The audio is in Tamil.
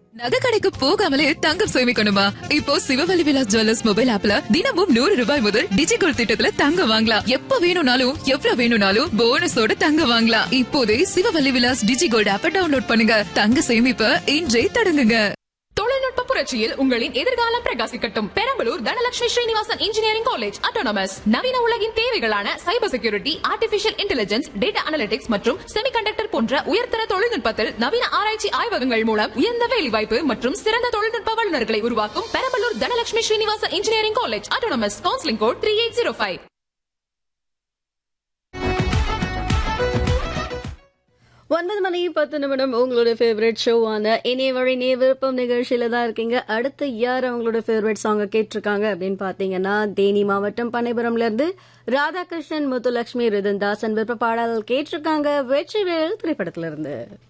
நகை கடைக்கு போகாமலே தங்கம் சேமிக்கணுமா? இப்போ சிவவழி விலாஸ் ஜுவல்லர்ஸ் மொபைல் ஆப்ல தினமும் 100 ரூபாய் முதல் டிஜிகோல்ட் திட்டத்துல தங்கம் வாங்கலாம். எப்ப வேணும்னாலும் எவ்வளவு வேணும்னாலும் போனஸோட தங்கம் வாங்கலாம். இப்போதே சிவவழி விலாஸ் டிஜிகோல்ட் ஆப்பை டவுன்லோட் பண்ணுங்க. தங்க சேமிப்ப இன்றே தொடங்குங்க. தொழில்நுட்ப புரட்சியில் உங்களின் எதிர்காலம் பிரகாசிக்கட்டும். Perambalur Dhanalakshmi Srinivasan engineering college autonomous நவீன உலகின் தேவைகளான cyber security, artificial intelligence, data analytics மற்றும் செமிகண்டக்டர் போன்ற உயர்தர தொழில்நுட்பத்தில் நவீன ஆராய்ச்சி ஆய்வகங்கள் மூலம் உயர்ந்த வேலைவாய்ப்பு மற்றும் சிறந்த தொழில்நுட்ப வல்லுநர்களை உருவாக்கும் Perambalur Dhanalakshmi Srinivasan engineering college autonomous. Counselling code 3805. 9:10 உங்களோட ஃபேவரட் ஷோவான இணையவழி விருப்பம் நிகழ்ச்சியில தான் இருக்கீங்க. அடுத்து யார் அவங்களோட ஃபேவரட் சாங்க கேட்டிருக்காங்க அப்படின்னு பாத்தீங்கன்னா, தேனி மாவட்டம் பனைபுரம்ல இருந்து ராதாகிருஷ்ணன், முத்துலட்சுமி, ரிதன்தாசன் விருப்ப பாடல் கேட்டிருக்காங்க. வெற்றிவேல் திரைப்படத்துல இருந்து.